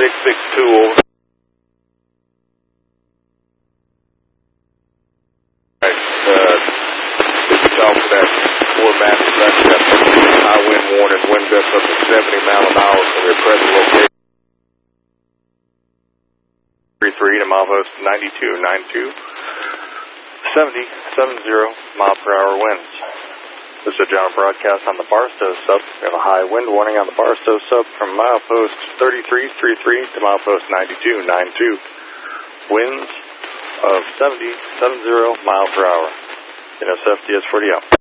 662 over. Off of that 4 massive that's high wind warning, wind gusts up to 70 miles an hour from your present location. 33 to mile post 9292, 70 mile per hour winds. This is a general broadcast on the Barstow sub. We have a high wind warning on the Barstow sub from mile post 3333 to mile post 9292. Winds of 70 mile per hour. NSFDS 40 out.